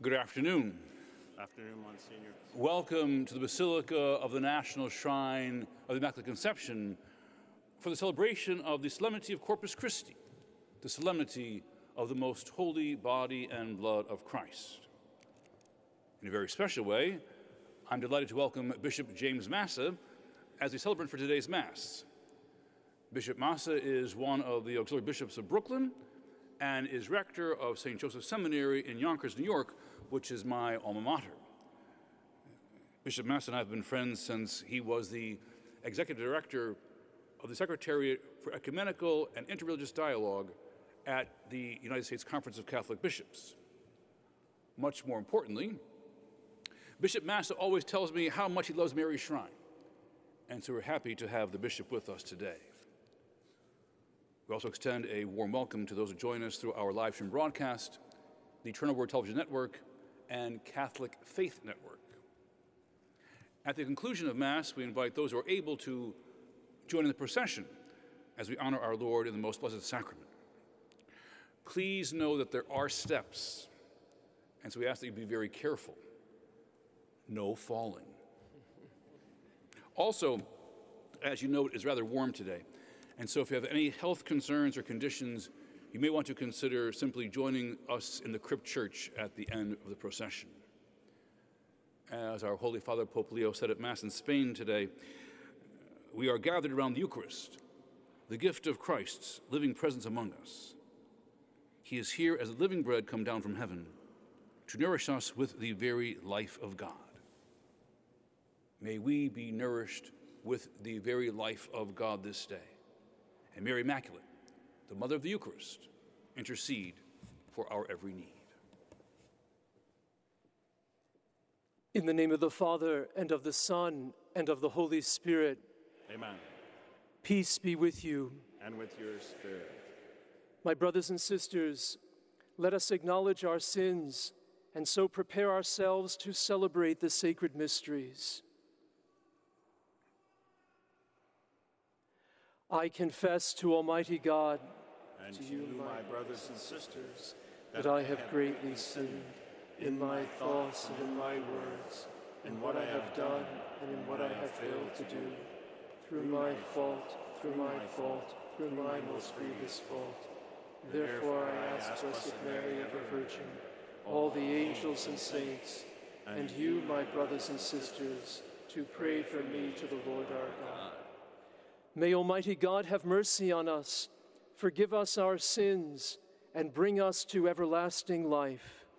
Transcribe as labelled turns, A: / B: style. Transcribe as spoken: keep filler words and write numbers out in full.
A: Good afternoon.
B: Afternoon, Monsignor.
A: Welcome to the Basilica of the National Shrine of the Immaculate Conception for the celebration of the Solemnity of Corpus Christi, the solemnity of the most holy body and blood of Christ. In a very special way, I'm delighted to welcome Bishop James Massa as the celebrant for today's Mass. Bishop Massa is one of the auxiliary bishops of Brooklyn and is rector of Saint Joseph Seminary in Yonkers, New York, which is my alma mater. Bishop Massa and I have been friends since he was the executive director of the Secretariat for Ecumenical and Interreligious Dialogue at the United States Conference of Catholic Bishops. Much more importantly, Bishop Massa always tells me how much he loves Mary's Shrine, and so we're happy to have the bishop with us today. We also extend a warm welcome to those who join us through our live stream broadcast, the Eternal Word Television Network, and Catholic Faith Network. At the conclusion of Mass, we invite those who are able to join in the procession as we honor our Lord in the Most Blessed Sacrament. Please know that there are steps, and so we ask that you be very careful. No falling. Also, as you know, it is rather warm today, and so if you have any health concerns or conditions, you may want to consider simply joining us in the crypt church at the end of the procession. As our Holy Father Pope Leo said at Mass in Spain today, we are gathered around the Eucharist, the gift of Christ's living presence among us. He is here as the living bread come down from heaven to nourish us with the very life of God. May we be nourished with the very life of God this day. And Mary Immaculate, the Mother of the Eucharist, intercede for our every need.
C: In the name of the Father, and of the Son, and of the Holy Spirit.
B: Amen.
C: Peace be with you.
B: And with your spirit.
C: My brothers and sisters, let us acknowledge our sins and so prepare ourselves to celebrate the sacred mysteries. I confess to Almighty God,
B: and to you, my brothers and sisters,
C: that I have greatly sinned in my thoughts and in my words, in what I have done and in what I have failed to do, through my fault, through my fault, through my most grievous fault. Therefore I ask Blessed Mary, ever Virgin, all the angels and saints, and you, my brothers and sisters, to pray for me to the Lord our God. May Almighty God have mercy on us, forgive us our sins, and bring us to everlasting life.